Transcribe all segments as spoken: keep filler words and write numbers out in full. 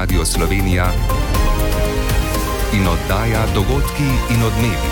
Radio Slovenija in oddaja Dogodki in odmevi.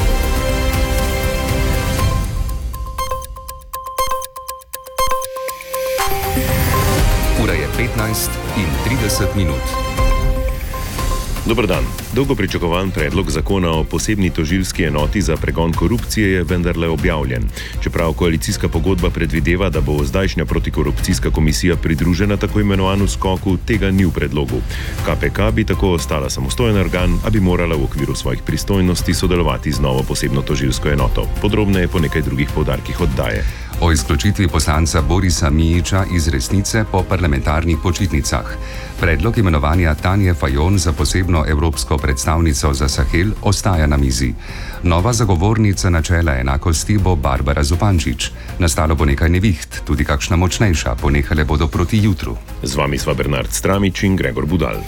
Ura je petnajst in trideset minut. Dober dan. Dolgo pričakovan predlog zakona o posebni tožilski enoti za pregon korupcije je vendarle objavljen. Čeprav koalicijska pogodba predvideva, da bo zdajšnja protikorupcijska komisija pridružena tako imenovanemu skoku, tega ni v predlogu. K P K bi tako ostala samostojen organ, a bi morala v okviru svojih pristojnosti sodelovati z novo posebno tožilsko enoto. Podrobneje po nekaj drugih poudarkih oddaje. O izključitvi poslanca Borisa Mijića iz Resnice po parlamentarnih počitnicah. Predlog imenovanja Tanje Fajon za posebno evropsko predstavnico za Sahel ostaja na mizi. Nova zagovornica načela enakosti bo Barbara Zupančič. Nastalo bo nekaj neviht, tudi kakšna močnejša, ponehale bodo proti jutru. Z vami sva Bernard Stramič in Gregor Budal.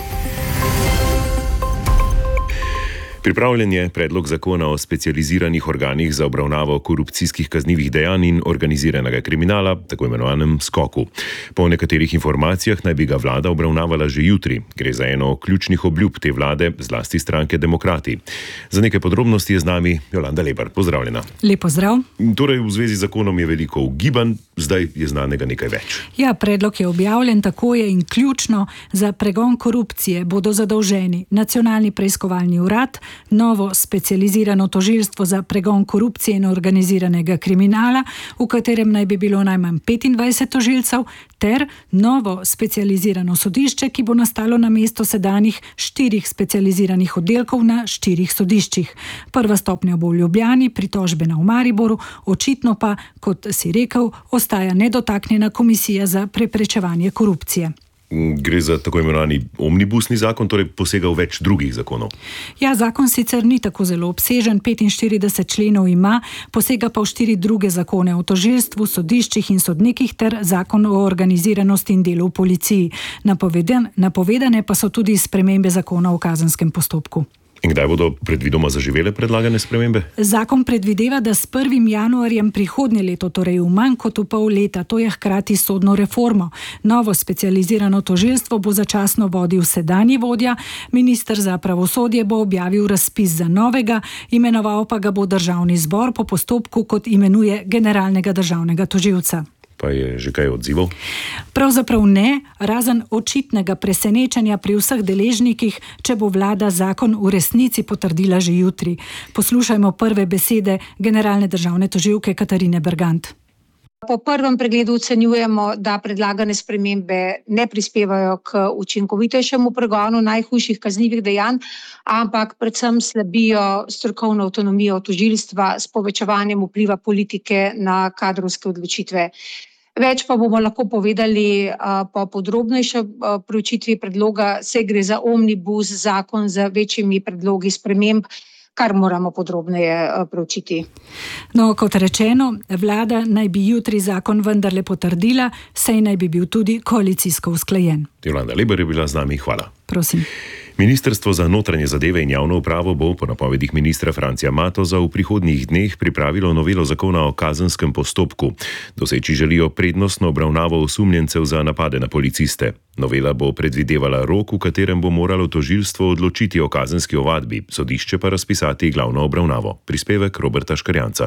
Pripravljen je predlog zakona o specializiranih organih za obravnavo korupcijskih kaznivih dejanj in organiziranega kriminala, tako imenovanem skoku. Po nekaterih informacijah naj bi ga vlada obravnavala že jutri. Gre za eno ključnih obljub te vlade, zlasti stranke Demokrati. Za nekaj podrobnosti je z nami Jolanda Lebar. Pozdravljena. Lep pozdrav. Torej, v zvezi z zakonom je veliko ugibanj, zdaj je znanega nekaj več. Ja, predlog je objavljen, tako je in ključno za pregon korupcije bodo zadolženi Nacionalni preiskovalni urad, novo specializirano tožilstvo za pregon korupcije in organiziranega kriminala, v katerem naj bi bilo najmanj petindvajset tožilcev, ter novo specializirano sodišče, ki bo nastalo na mesto sedanjih štirih specializiranih oddelkov na štirih sodiščih. Prva stopnja bo v Ljubljani, pritožbena v Mariboru, očitno pa, kot si rekel, ostaja nedotaknjena komisija za preprečevanje korupcije. Gre za tako imenovani omnibusni zakon, torej posega v več drugih zakonov. Ja, zakon sicer ni tako zelo obsežen, petinštirideset členov ima, posega pa v štiri druge zakone o tožilstvu, sodiščih in sodnikih ter zakon o organiziranosti in delu v policiji. Napoveden, napovedane pa so tudi spremembe zakona o kazenskem postopku. In kdaj bodo predvidoma zaživele predlagane spremembe? Zakon predvideva, da s prvim januarjem prihodnje leto, torej v manj kot v pol leta, to je hkrati sodno reformo. Novo specializirano tožilstvo bo začasno vodil sedanji vodja, minister za pravosodje bo objavil razpis za novega, imenoval pa ga bo državni zbor po postopku, kot imenuje generalnega državnega tožilca. Pa je že kaj odzivov? Pravzaprav ne, razen očitnega presenečenja pri vseh deležnikih, če bo vlada zakon v resnici potrdila že jutri. Poslušajmo prve besede generalne državne tožilke Katarine Bergant. Po prvem pregledu ocenjujemo, da predlagane spremembe ne prispevajo k učinkovitejšemu pregonu najhujših kaznivih dejanj, ampak predvsem slabijo strokovno avtonomijo tožilstva s povečevanjem vpliva politike na kadrovske odločitve. Več pa bomo lahko povedali po podrobnejši preučitvi predloga, saj gre za omnibus zakon z večjimi predlogi sprememb, kar moramo podrobneje preučiti. No, kot rečeno, vlada naj bi jutri zakon vendarle potrdila, saj naj bi bil tudi koalicijsko usklajen. Jolanda Lebar je bila z nami, hvala. Prosim. Ministrstvo za notranje zadeve in javno upravo bo po napovedih ministra Francija Matoza v prihodnjih dneh pripravilo novelo zakona o kazenskem postopku. Doseči želijo prednostno obravnavo osumljencev za napade na policiste. Novela bo predvidevala rok, v katerem bo moralo tožilstvo odločiti o kazenski ovadbi, sodišče pa razpisati glavno obravnavo. Prispevek Roberta Škarjanca.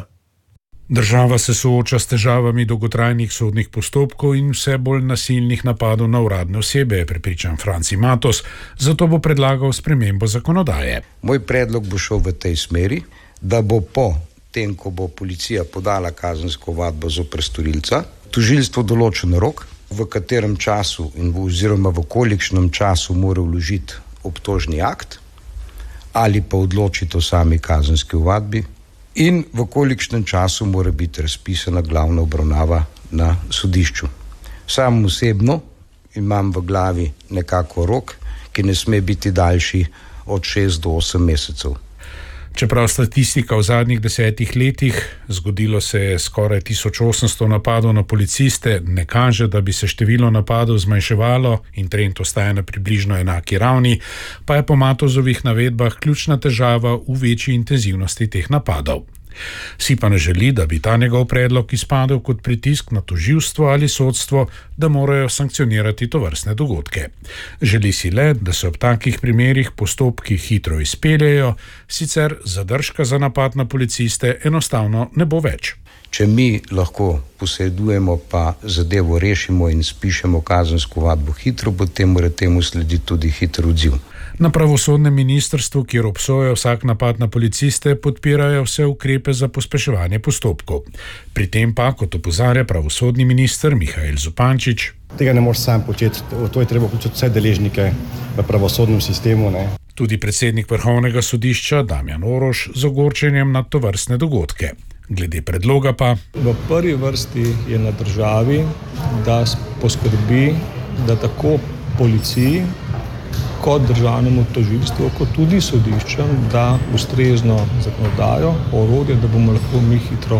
Država se sooča s težavami dolgotrajnih sodnih postopkov in vse bolj nasilnih napadov na uradne osebe, je prepričan Franci Matos, zato bo predlagal spremembo zakonodaje. Moj predlog bo šel v tej smeri, da bo po tem, ko bo policija podala kazensko ovadbo zoper storilca, tožilstvo določen rok, v katerem času in v, oziroma v kolikšnem času mora vložiti obtožni akt ali pa odločiti o sami kazenski ovadbi, in v kolikšnem času mora biti razpisana glavna obravnava na sodišču. Sam osebno imam v glavi nekako rok, ki ne sme biti daljši od šest do osem mesecev. Čeprav statistika v zadnjih desetih letih, zgodilo se je skoraj tisoč osemsto napadov na policiste, ne kaže, da bi se število napadov zmanjševalo in trend ostaja na približno enaki ravni, pa je po Matozovih navedbah ključna težava v večji intenzivnosti teh napadov. Si pa ne želi, da bi ta njegov predlog izpadel kot pritisk na tožilstvo ali sodstvo, da morajo sankcionirati tovrstne dogodke. Želi si le, da se ob takih primerih postopki hitro izpeljejo, sicer zadržka za napad na policiste enostavno ne bo več. Če mi lahko posredujemo, pa zadevo rešimo in spišemo kazensko ovadbo hitro, potem mora temu slediti tudi hiter odziv. Na pravosodnem ministrstvu, kjer obsojajo vsak napad na policiste, podpirajo vse ukrepe za pospeševanje postopkov. Pri tem pa, kot opozarja pravosodni minister Mihael Zupančič, tega ne moreš sam početi, to je treba vključiti vse deležnike v pravosodnem sistemu. Ne? Tudi predsednik Vrhovnega sodišča Damjan Orož z ogorčenjem na tovrstne dogodke. Glede predloga pa: v prvi vrsti je na državi, da poskrbi, da tako policiji kot državnemu tožilstvu, kot tudi sodiščem, da ustrezno zakonodajo, orodje, da bomo lahko mi hitro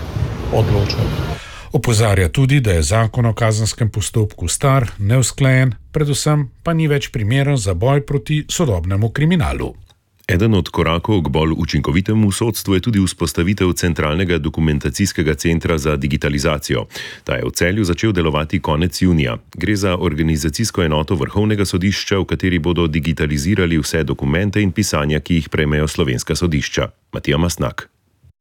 odločali. Opozarja tudi, da je zakon o kazenskem postopku star, neusklajen, predvsem pa ni več primeren za boj proti sodobnemu kriminalu. Eden od korakov k bolj učinkovitemu sodstvu je tudi vzpostavitev centralnega dokumentacijskega centra za digitalizacijo. Ta je v Celju začel delovati konec junija. Gre za organizacijsko enoto Vrhovnega sodišča, v kateri bodo digitalizirali vse dokumente in pisanja, ki jih prejmejo slovenska sodišča. Matija Mastnak.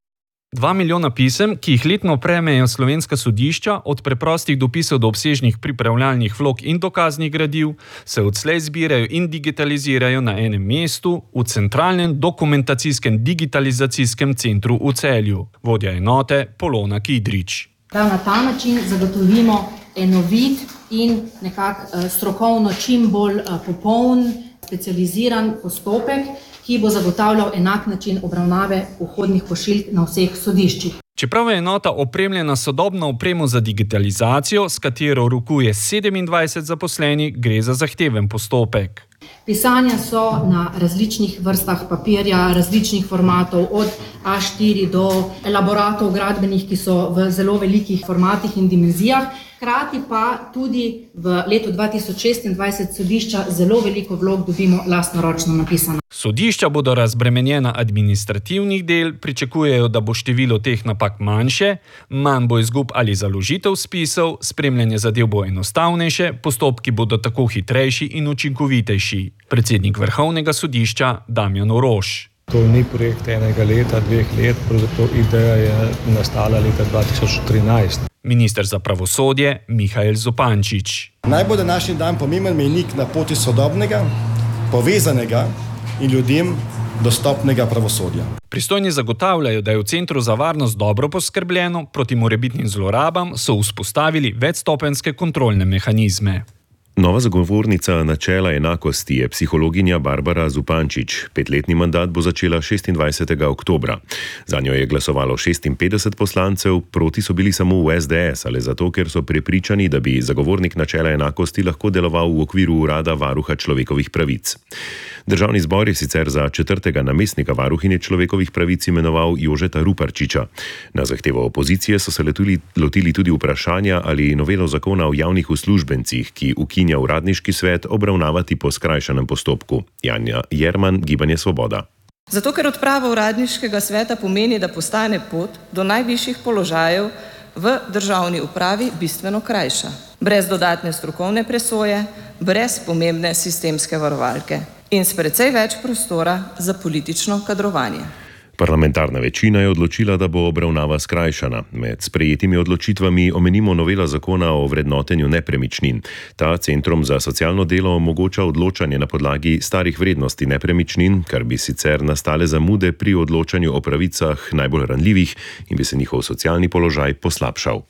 Dva milijona pisem, ki jih letno prejmejo slovenska sodišča, od preprostih dopisov do obsežnih pripravljalnih vlog in dokaznih gradiv, se odslej zbirajo in digitalizirajo na enem mestu v centralnem dokumentacijskem digitalizacijskem centru v Celju. Vodja enote Polona Kidrič. Da na ta način zagotovimo enovit in nekako strokovno čim bolj popoln, specializiran postopek, ki bo zagotavljal enak način obravnave vhodnih pošiljk na vseh sodiščih. Čeprav je enota opremljena s sodobno opremo za digitalizacijo, s katero rokuje sedemindvajset zaposlenih, gre za zahteven postopek. Pisanja so na različnih vrstah papirja, različnih formatov, od A štiri do elaboratov gradbenih, ki so v zelo velikih formatih in dimenzijah. Hkrati pa tudi v letu dva tisoč šestindvajset sodišča zelo veliko vlog dobimo lastnoročno napisano. Sodišča bodo razbremenjena administrativnih del, pričakujejo, da bo število teh napak manjše, manj bo izgub ali založitev spisov, spremljanje zadev bo enostavnejše, postopki bodo tako hitrejši in učinkovitejši. Predsednik Vrhovnega sodišča Damjan Orož. To ni projekt enega leta, dveh let, pravzaprav ideja je nastala leta dva tisoč trinajst. Minister za pravosodje Mihael Zupančič. Naj bo današnji dan pomemben mejnik na poti sodobnega, povezanega in ljudem dostopnega pravosodja. Pristojni zagotavljajo, da je v Centru za varnost dobro poskrbljeno, proti morebitnim zlorabam so vzpostavili večstopenjske kontrolne mehanizme. Nova zagovornica načela enakosti je psihologinja Barbara Zupančič. Petletni mandat bo začela šestindvajsetega oktobra. Zanjo je glasovalo šestinpetdeset poslancev, proti so bili samo v S D S, ali zato, ker so prepričani, da bi zagovornik načela enakosti lahko deloval v okviru urada varuha človekovih pravic. Državni zbor je sicer za četrtega namestnika varuhinje človekovih pravic imenoval Jožeta Ruparčiča. Na zahtevo opozicije so se letuli, lotili tudi vprašanja, ali novelo zakona o javnih uslužbencih, ki ukinja uradniški svet, obravnavati po skrajšanem postopku. Janja Jerman, Gibanje Svoboda. Zato, ker odprava uradniškega sveta pomeni, da postane pot do najvišjih položajev v državni upravi bistveno krajša. Brez dodatne strokovne presoje, brez pomembne sistemske varovalke in s precej več prostora za politično kadrovanje. Parlamentarna večina je odločila, da bo obravnava skrajšana. Med sprejetimi odločitvami omenimo novela zakona o vrednotenju nepremičnin. Ta centrom za socialno delo omogoča odločanje na podlagi starih vrednosti nepremičnin, kar bi sicer nastale zamude pri odločanju o pravicah najbolj ranljivih in bi se njihov socialni položaj poslabšal.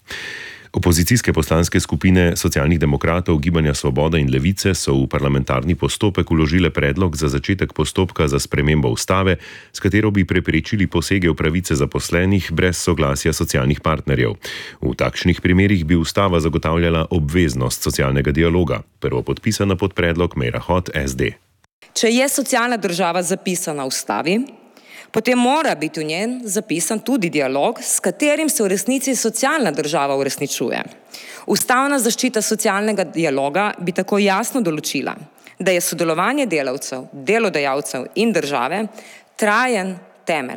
Opozicijske poslanske skupine socialnih demokratov, Gibanja Svoboda in Levice so v parlamentarni postopek vložile predlog za začetek postopka za spremembo ustave, s katero bi preprečili posege v pravice zaposlenih brez soglasja socialnih partnerjev. V takšnih primerih bi ustava zagotavljala obveznost socialnega dialoga. Prvo podpisana pod predlog Meira Hot, S D. Če je socialna država zapisana v ustavi, potem mora biti v njen zapisan tudi dialog, s katerim se v resnici socialna država uresničuje. Ustavna zaščita socialnega dialoga bi tako jasno določila, da je sodelovanje delavcev, delodajalcev in države trajen temelj.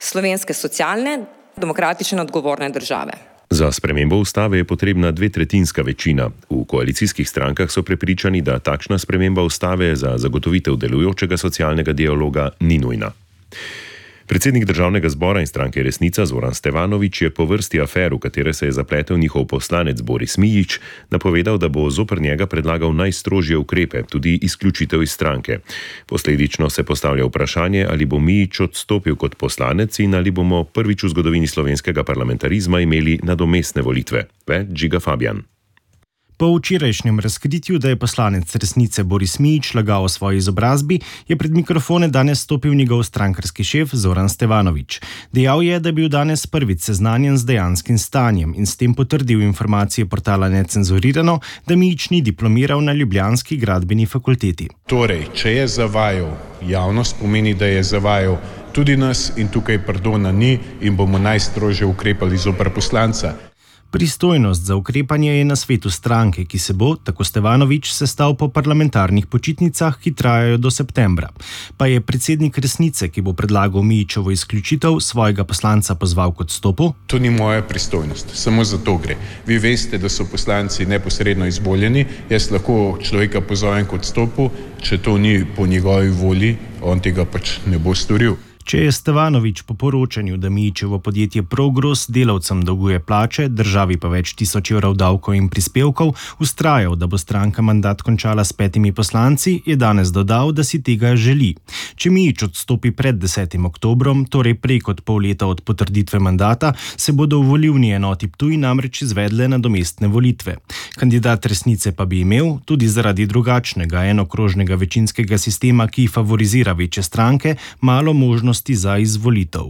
slovenske socialne, demokratične in odgovorne države. Za spremembo ustave je potrebna dvetretjinska večina. V koalicijskih strankah so prepričani, da takšna sprememba ustave za zagotovitev delujočega socialnega dialoga ni nujna. Predsednik Državnega zbora in stranke Resnica Zoran Stevanović je po vrsti afer, v katere se je zapletel njihov poslanec Boris Mijić, napovedal, da bo zoper njega predlagal najstrožje ukrepe, tudi izključitev iz stranke. Posledično se postavlja vprašanje, ali bo Mijić odstopil kot poslanec in ali bomo prvič v zgodovini slovenskega parlamentarizma imeli nadomestne volitve. Več Žiga Fabijan. Po včerajšnjem razkritju, da je poslanec Resnice Boris Mijić lagal o svoji izobrazbi, je pred mikrofone danes stopil njegov strankarski šef Zoran Stevanović. Dejal je, da je bil danes prvič seznanjen z dejanskim stanjem in s tem potrdil informacije portala Necenzurirano, da Mijić ni diplomiral na ljubljanski gradbeni fakulteti. Torej, če je zavajal javnost, pomeni, da je zavajal tudi nas in tukaj pardona ni in bomo najstrožje ukrepali zoper poslanca. Pristojnost za ukrepanje je na svetu stranke, ki se bo, tako Stevanović, sestal po parlamentarnih počitnicah, ki trajajo do septembra. Pa je predsednik Resnice, ki bo predlagal Mijićevo izključitev, svojega poslanca pozval k odstopu? To ni moja pristojnost, samo za to gre. Vi veste, da so poslanci neposredno izvoljeni, jaz lahko človeka pozovem k odstopu, če to ni po njegovi volji, on tega pač ne bo storil. Če je Stevanović po poročanju, da Mijićevo podjetje Progros delavcem dolguje plače, državi pa več tisoč evrov davkov in prispevkov, vztrajal, da bo stranka mandat končala s petimi poslanci, je danes dodal, da si tega želi. Če Mijić odstopi pred desetim oktobrom, torej prej kot pol leta od potrditve mandata, se bodo v volilni enoti Ptuj namreč izvedle nadomestne volitve. Kandidat Resnice pa bi imel, tudi zaradi drugačnega enokrožnega večinskega sistema, ki favorizira večje stranke, malo možnosti za izvolitev.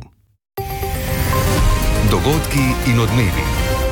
Dogodki in odmevi.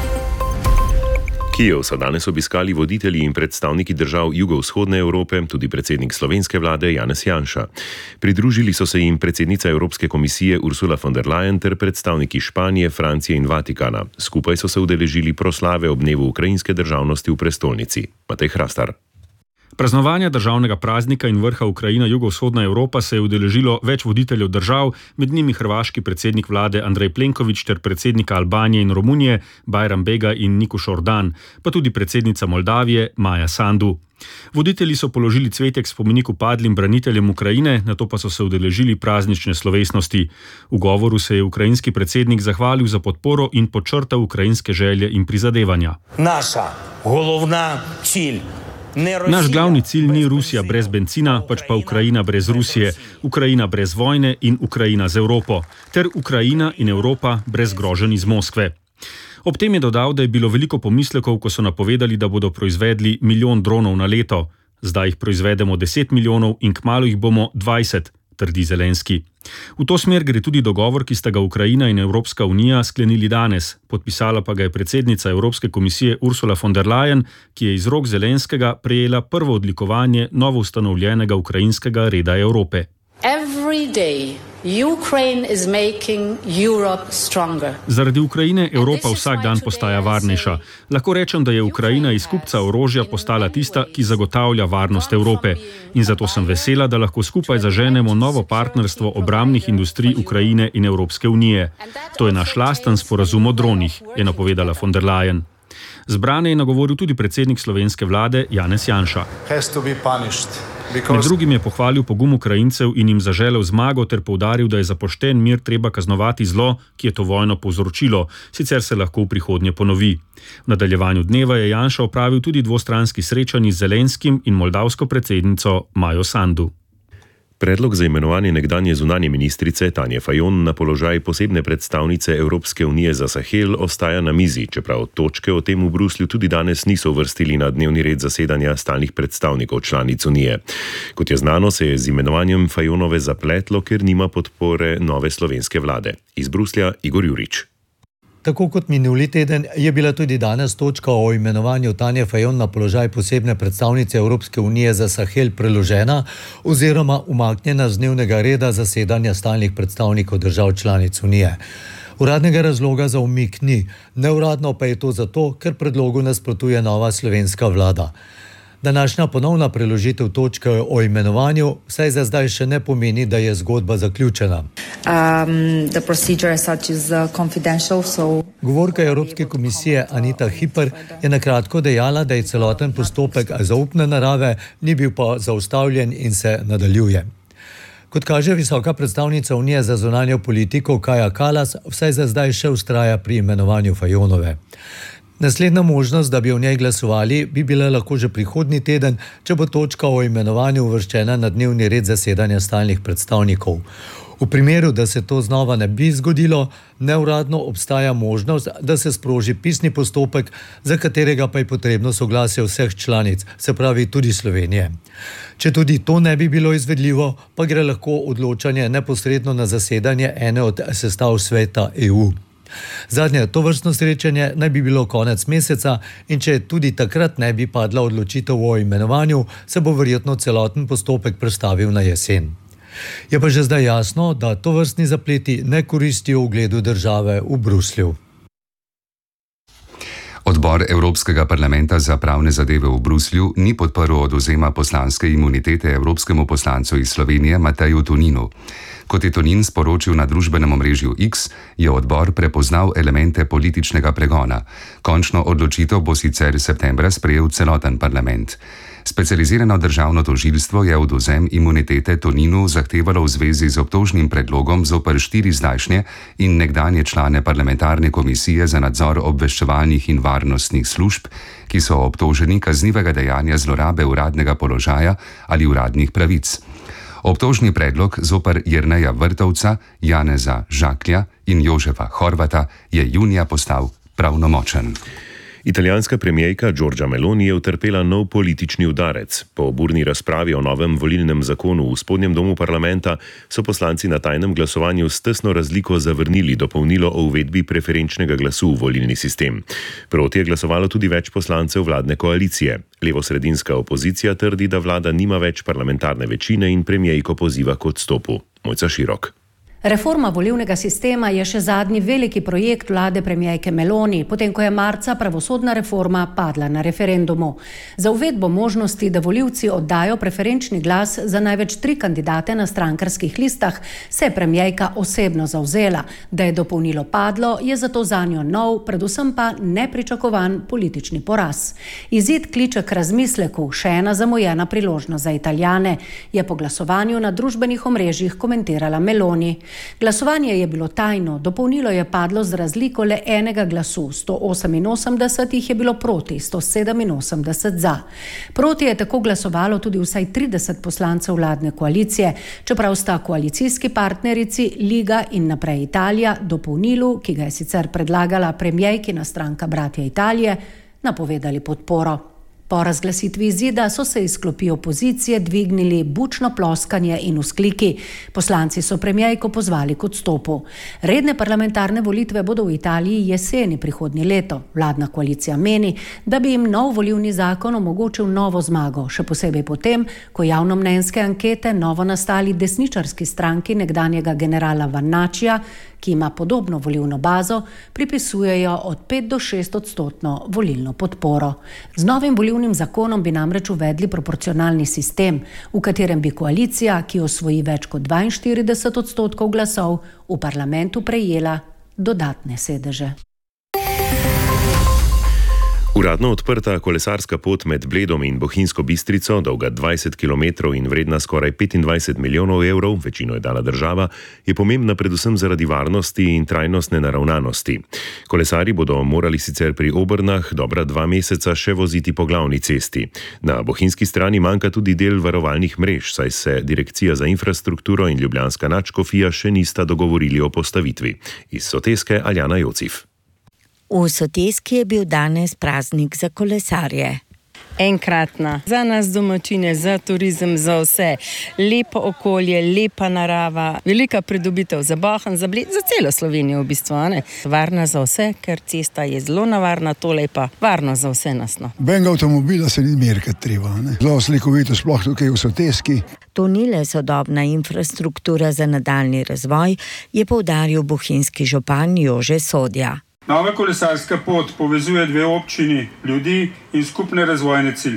Kijev so danes obiskali voditelji in predstavniki držav jugovzhodne Evrope, tudi predsednik slovenske vlade Janez Janša. Pridružili so se jim predsednica Evropske komisije Ursula von der Leyen ter predstavniki Španije, Francije in Vatikana. Skupaj so se udeležili proslave ob dnevu ukrajinske državnosti v prestolnici. Matej Hrastar. Praznovanja državnega praznika in vrha Ukrajina jugovzhodna Evropa se je udeležilo več voditeljev držav, med njimi hrvaški predsednik vlade Andrej Plenković ter predsednika Albanije in Romunije Bajram Bega in Nikoš Ordan, pa tudi predsednica Moldavije Maja Sandu. Voditelji so položili cvetek spomeniku padlim braniteljem Ukrajine, nato pa so se udeležili praznične slovesnosti. V govoru se je ukrajinski predsednik zahvalil za podporo in podčrtal ukrajinske želje in prizadevanja. Naša glavna cilj. Naš glavni cilj ni Rusija brez bencina, pač pa Ukrajina brez Rusije, Ukrajina brez vojne in Ukrajina z Evropo, ter Ukrajina in Evropa brez groženj iz Moskve. Ob tem je dodal, da je bilo veliko pomislekov, ko so napovedali, da bodo proizvedli milijon dronov na leto. Zdaj jih proizvedemo deset milijonov in kmalu jih bomo dvajset, trdi Zelenski. V to smer gre tudi dogovor, ki sta ga Ukrajina in Evropska unija sklenili danes. Podpisala pa ga je predsednica Evropske komisije Ursula von der Leyen, ki je iz rok Zelenskega prejela prvo odlikovanje novo ustanovljenega ukrajinskega reda Evrope. Every day Ukraine is making Europe stronger. Zaradi Ukrajine Evropa vsak dan postaja varnejša. Lahko rečem, da je Ukrajina iz kupca orožja postala tista, ki zagotavlja varnost Evrope. In zato sem vesela, da lahko skupaj zaženemo novo partnerstvo obrambnih industrij Ukrajine in Evropske unije. To je naš lasten sporazum o dronih, je napovedala von der Leyen. Zbrane je nagovoril tudi predsednik slovenske vlade Janez Janša. Med drugim je pohvalil pogum Ukrajincev in jim zaželel zmago ter poudaril, da je za pošten mir treba kaznovati zlo, ki je to vojno povzročilo, sicer se lahko v prihodnje ponovi. V nadaljevanju dneva je Janša opravil tudi dvostranski srečanji z Zelenskim in moldavsko predsednico Majo Sandu. Predlog za imenovanje nekdanje zunanje ministrice Tanje Fajon na položaj posebne predstavnice Evropske unije za Sahel ostaja na mizi, čeprav točke o tem v Bruslju tudi danes niso uvrstili na dnevni red zasedanja stalnih predstavnikov članic unije. Kot je znano, se je z imenovanjem Fajonove zapletlo, ker nima podpore nove slovenske vlade. Iz Bruslja Igor Jurič. Tako kot minuli teden je bila tudi danes točka o imenovanju Tanje Fajon na položaj posebne predstavnice Evropske unije za Sahel preložena oziroma umaknjena z dnevnega reda zasedanja stalnih predstavnikov držav članic unije. Uradnega razloga za umik ni, neuradno pa je to zato, ker predlogu nasprotuje nova slovenska vlada. Današnja ponovna preložitev točke o imenovanju vsaj za zdaj še ne pomeni, da je zgodba zaključena. Um, the procedure as such is uh, confidential, so... Govorka Evropske komisije Anita Hipper je nakratko dejala, da je celoten postopek zaupne narave, ni bil pa zaustavljen in se nadaljuje. Kot kaže visoka predstavnica Unije za zunanjo politiko Kaja Kallas, vsaj za zdaj še vztraja pri imenovanju Fajonove. Naslednja možnost, da bi o njej glasovali, bi bila lahko že prihodnji teden, če bo točka o imenovanju uvrščena na dnevni red zasedanja stalnih predstavnikov. V primeru, da se to znova ne bi zgodilo, neuradno obstaja možnost, da se sproži pisni postopek, za katerega pa je potrebno soglasje vseh članic, se pravi tudi Slovenije. Če tudi to ne bi bilo izvedljivo, pa gre lahko odločanje neposredno na zasedanje ene od sestav sveta E U. Zadnje tovrstno srečanje naj bi bilo konec meseca in če tudi takrat ne bi padla odločitev o imenovanju, se bo verjetno celoten postopek prestavil na jesen. Je pa že zdaj jasno, da tovrstni zapleti ne koristijo ugledu države v Bruslju. Odbor Evropskega parlamenta za pravne zadeve v Bruslju ni podprl odvzema poslanske imunitete evropskemu poslancu iz Slovenije Mateju Toninu. Kot je Tonin sporočil na družbenem omrežju X, je odbor prepoznal elemente političnega pregona. Končno odločitev bo sicer septembra sprejel celoten parlament. Specializirano državno tožilstvo je odvzem imunitete Toninu zahtevalo v zvezi z obtožnim predlogom zoper štiri zdajšnje in nekdanje člane parlamentarne komisije za nadzor obveščevalnih in varnostnih služb, ki so obtoženi kaznivega dejanja zlorabe uradnega položaja ali uradnih pravic. Obtožni predlog zoper Jerneja Vrtovca, Janeza Žaklja in Jožefa Horvata je junija postal pravnomočen. Italijanska premijerka Giorgia Meloni je utrpela nov politični udarec. Po burni razpravi o novem volilnem zakonu v spodnjem domu parlamenta so poslanci na tajnem glasovanju s tesno razliko zavrnili dopolnilo o uvedbi preferenčnega glasu v volilni sistem. Proti je glasovalo tudi več poslancev vladne koalicije. Levosredinska opozicija trdi, da vlada nima več parlamentarne večine in premijerko poziva k odstopu. Mojca Širok. Reforma volilnega sistema je še zadnji veliki projekt vlade premijerke Meloni, potem ko je marca pravosodna reforma padla na referendumu. Za uvedbo možnosti, da volivci oddajo preferenčni glas za največ tri kandidate na strankarskih listah, se je premijerka osebno zavzela. Da je dopolnilo padlo, je zato zanjo nov, predvsem pa nepričakovan politični poraz. Izid kliče k razmisleku, še ena zamujena priložnost za Italijane, je po glasovanju na družbenih omrežjih komentirala Meloni. Glasovanje je bilo tajno, dopolnilo je padlo z razliko le enega glasu, sto oseminosemdeset jih je bilo proti, sto sedeminosemdeset za. Proti je tako glasovalo tudi vsaj trideset poslancev vladne koalicije, čeprav sta koalicijski partnerici Liga in Naprej Italija dopolnilu, ki ga je sicer predlagala premijerkina stranka Bratje Italije, napovedali podporo. Po razglasitvi izida so se iz klopi opozicije dvignili bučno ploskanje in vzkliki. Poslanci so premijerko pozvali k odstopu. Redne parlamentarne volitve bodo v Italiji jeseni prihodnje leto. Vladna koalicija meni, da bi jim nov volilni zakon omogočil novo zmago, še posebej potem, ko javnomnenjske ankete novo nastali desničarski stranki nekdanjega generala Vannačija, ki ima podobno volilno bazo, pripisujejo od pet do šest odstotno volilno podporo. Z novim volilnim zakonom bi namreč uvedli proporcionalni sistem, v katerem bi koalicija, ki osvoji več kot dvainštirideset odstotkov glasov, v parlamentu prejela dodatne sedeže. Uradno odprta kolesarska pot med Bledom in Bohinjsko Bistrico, dolga dvajset kilometrov in vredna skoraj petindvajset milijonov evrov, večino je dala država, je pomembna predvsem zaradi varnosti in trajnostne naravnanosti. Kolesarji bodo morali sicer pri Obrnah dobra dva meseca še voziti po glavni cesti. Na bohinjski strani manjka tudi del varovalnih mrež, saj se Direkcija za infrastrukturo in ljubljanska nadškofija še nista dogovorili o postavitvi. Iz Soteske Aljana Jocif. V Soteski je bil danes praznik za kolesarje. Enkratna. Za nas domačine, za turizem, za vse. Lepo okolje, lepa narava, velika pridobitev za Bohinj, za Bled, za celo Slovenijo v bistvu. Ne? Varna za vse, ker cesta je zelo navarna, tole pa varno za vse nas. No. Benga avtomobila se ni merkati treba. Ne? Zelo slikovito, sploh tukaj v Soteski. To ni le sodobna infrastruktura za nadaljni razvoj, je poudaril bohinjski župan Jože Sodja. Nova kolesarska pot povezuje dve občini, ljudi in skupne razvojne cilje.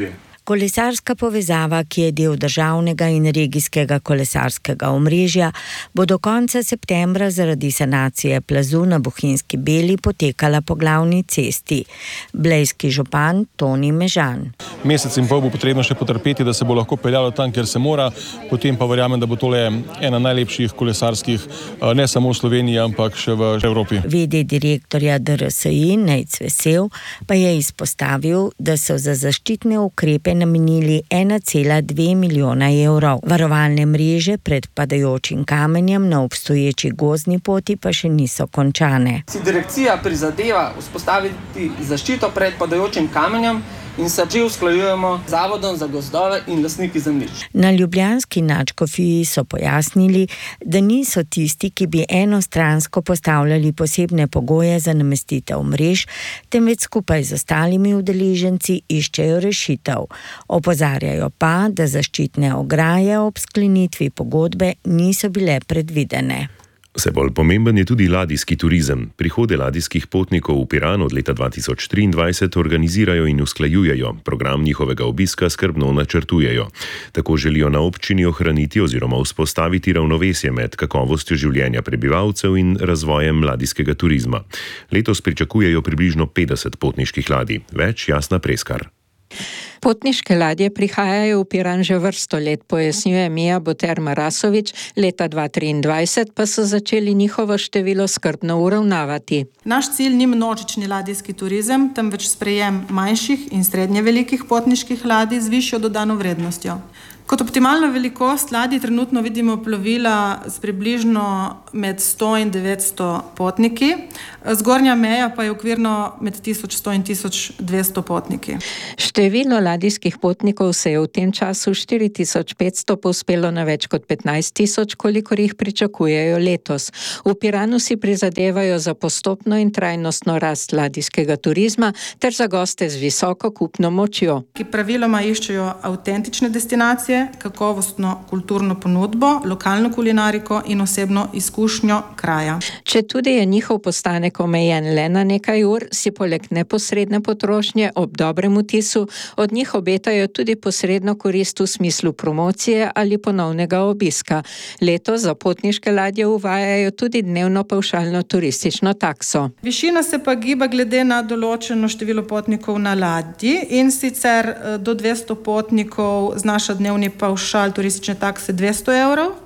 Kolesarska povezava, ki je del državnega in regijskega kolesarskega omrežja, bo do konca septembra zaradi sanacije plazu na Bohinjski Beli potekala po glavni cesti. Blejski župan Toni Mežan. Mesec in pol bo potrebno še potrpeti, da se bo lahko peljalo tam, kjer se mora, potem pa verjamem, da bo tole ena najlepših kolesarskih, ne samo v Sloveniji, ampak še v Evropi. Vede direktorja D R S I Nejc Vesel pa je izpostavil, da so za zaščitne ukrepe namenili ena cela dve milijona evrov. Varovalne mreže pred padajočim kamenjem na obstoječi gozdni poti pa še niso končane. Si direkcija prizadeva vzpostaviti zaščito pred padajočim kamenjem in se že usklajujemo z Zavodom za gozdove in lastniki zemljišč. Na ljubljanski nadškofiji so pojasnili, da niso tisti, ki bi enostransko postavljali posebne pogoje za namestitev mrež, temveč skupaj z ostalimi udeleženci iščejo rešitev. Opozarjajo pa, da zaščitne ograje ob sklenitvi pogodbe niso bile predvidene. Vse bolj pomemben je tudi ladijski turizem. Prihode ladijskih potnikov v Piran od leta dva tisoč triindvajset organizirajo in usklajujejo. Program njihovega obiska skrbno načrtujejo. Tako želijo na občini ohraniti oziroma vzpostaviti ravnovesje med kakovostjo življenja prebivalcev in razvojem ladijskega turizma. Letos pričakujejo približno petdeset potniških ladij. Več Jasna Preskar. Potniške ladje prihajajo v Piran že vrsto let, pojasnjuje Mija Boter Marasovič, leta dva tisoč triindvajset pa so začeli njihovo število skrbno uravnavati. Naš cilj ni množični ladijski turizem, temveč sprejem manjših in srednje velikih potniških ladij z višjo dodano vrednostjo. Kot optimalno velikost ladij trenutno vidimo plovila s približno med sto in devetsto potniki, zgornja meja pa je okvirno med tisoč sto in tisoč dvesto potniki. Število ladijskih potnikov se je v tem času štiri tisoč petsto povzpelo na več kot petnajst tisoč, kolikor jih pričakujejo letos. V Piranu si prizadevajo za postopno in trajnostno rast ladijskega turizma ter za goste z visoko kupno močjo. Ki praviloma iščejo avtentične destinacije, kakovostno kulturno ponudbo, lokalno kulinariko in osebno izkušnjo kraja. Če tudi je njihov postanek omejen le na nekaj ur, si poleg neposredne potrošnje ob dobrem vtisu od njih obetajo tudi posredno korist v smislu promocije ali ponovnega obiska. Letos za potniške ladje uvajajo tudi dnevno pavšalno turistično takso. Višina se pa giba glede na določeno število potnikov na ladji in sicer do dvesto potnikov znaša dnevni pavšal turistične takse dvesto evrov.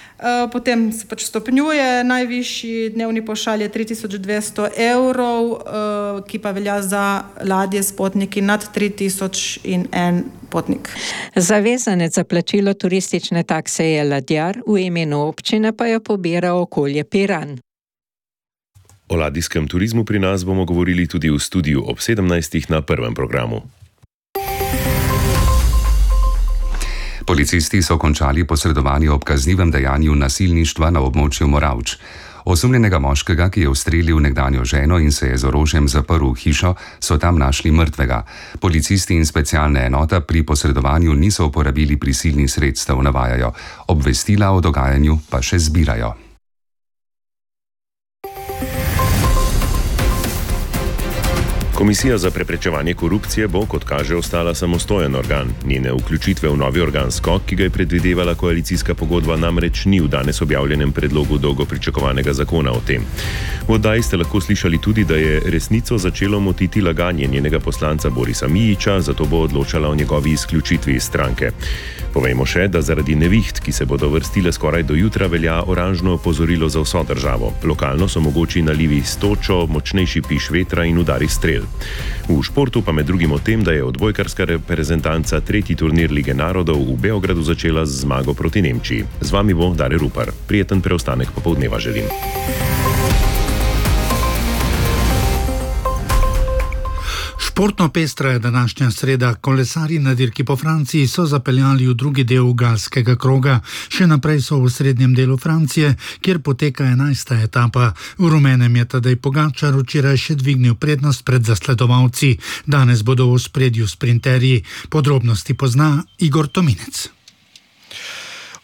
Potem se pač stopnjuje, najvišji dnevni pavšal je tri tisoč dvesto evrov, ki pa velja za ladje s potniki nad tri tisoč in en potnik. Zavezanec za plačilo turistične takse je ladjar, v imenu občine pa jo pobira okolje Piran. O ladijskem turizmu pri nas bomo govorili tudi v studiu ob sedemnajstih na prvem programu. Policisti so končali posredovanje ob kaznivem dejanju nasilništva na območju Moravč. Osumljenega moškega, ki je ustrelil nekdanjo ženo in se je z orožjem zaprl v hišo, so tam našli mrtvega. Policisti in specialna enota pri posredovanju niso uporabili prisilnih sredstev, navajajo. Obvestila o dogajanju pa še zbirajo. Komisija za preprečevanje korupcije bo, kot kaže, ostala samostojen organ. Njene vključitve v novi organ skok, ki ga je predvidevala koalicijska pogodba, namreč ni v danes objavljenem predlogu dolgo pričakovanega zakona o tem. V oddaji ste lahko slišali tudi, da je resnico začelo motiti laganje njenega poslanca Borisa Mijića, zato bo odločala o njegovi izključitvi iz stranke. Povejmo še, da zaradi neviht, ki se bodo vrstile skoraj do jutra, velja oranžno opozorilo za vso državo. Lokalno so mogoči nalivi s točo, močnejši piš vetra in udari strel. V športu pa med drugim o tem, da je odbojkarska reprezentanca tretji turnir Lige narodov v Beogradu začela z zmago proti Nemčiji. Z vami bo Dare Rupar. Prijeten preostanek popoldneva želim. Športno pestra je današnja sreda. Kolesarji na dirki po Franciji so zapeljali v drugi del galskega kroga. Še naprej so v srednjem delu Francije, kjer poteka enajsta etapa. V rumenem je Tadej Pogačar včeraj še dvignil prednost pred zasledovalci. Danes bodo v ospredju sprinterji. Podrobnosti pozna Igor Tominec.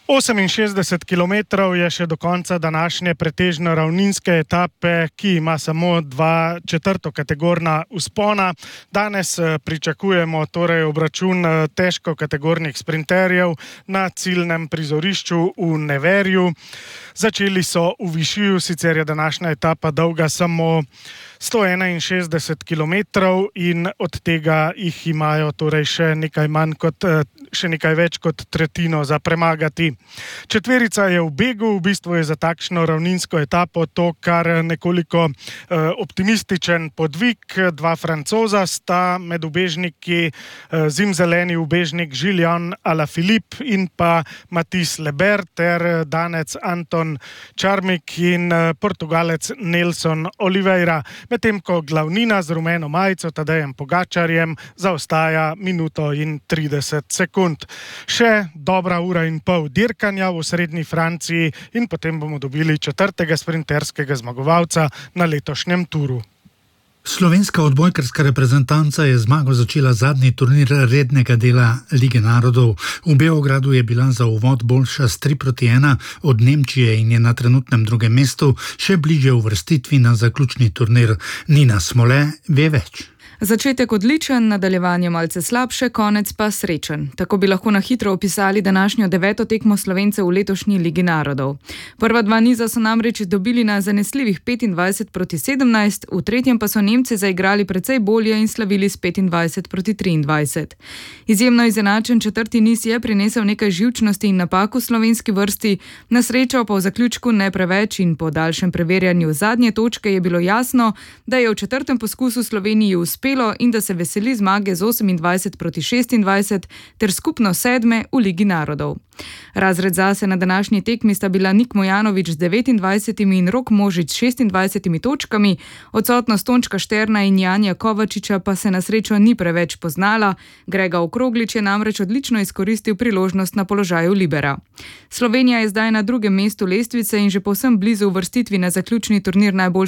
oseminšestdeset kilometrov je še do konca današnje pretežno ravninske etape, ki ima samo dva četrtokategorna vzpona. Danes pričakujemo torej obračun težkokategornih sprinterjev na ciljnem prizorišču v Neverju. Začeli so v Višiju, sicer je današnja etapa dolga samo sto enainšestdeset kilometrov in od tega jih imajo torej še nekaj manj kot, še nekaj več kot tretjino za premagati. Četverica je v begu, v bistvu je za takšno ravninsko etapo to kar nekoliko eh, optimističen podvig. Dva Francoza sta med ubežniki eh, zimzeleni ubežnik Julian Alaphilippe in pa Mathieu Lebert ter Danec Anton Čarmik in eh, Portugalec Nelson Oliveira. Medtem ko glavnina z rumeno majico Tadejem Pogačarjem zaostaja minuto in trideset sekund. Še dobra ura in pol dirkanja v osrednji Franciji in potem bomo dobili četrtega sprinterskega zmagovalca na letošnjem turu. Slovenska odbojkarska reprezentanca je zmago začela zadnji turnir rednega dela Lige narodov. V Beogradu je bila za uvod boljša s tri proti ena od Nemčije in je na trenutnem drugem mestu še bliže uvrstitvi na zaključni turnir. Nina Smole ve več. Začetek odličen, nadaljevanje malce slabše, konec pa srečen. Tako bi lahko na hitro opisali današnjo deveto tekmo Slovencev v letošnji Ligi narodov. Prva dva niza so namreč dobili na zanesljivih petindvajset proti sedemnajst, v tretjem pa so Nemci zaigrali precej bolje in slavili s petindvajset proti triindvajset. Izjemno izenačen četrti niz je prinesel nekaj živčnosti in napak v slovenski vrsti, na srečo pa v zaključku ne preveč in po daljšem preverjanju zadnje točke je bilo jasno, da je v četrtem poskusu Sloveniji uspelo in da se veseli zmage z osemindvajset proti šestindvajset ter skupno sedme v Ligi narodov. Razred zase na današnji tekmi sta bila Nik Mojanović z devetindvajsetimi in Rok Možič s šestindvajsetimi točkami, odsotnost Tončka Šterna in Janja Kovačiča pa se na srečo ni preveč poznala, Grega Okroglič je namreč odlično izkoristil priložnost na položaju libera. Slovenija je zdaj na drugem mestu lestvice in že povsem blizu uvrstitvi na zaključni turnir najboljših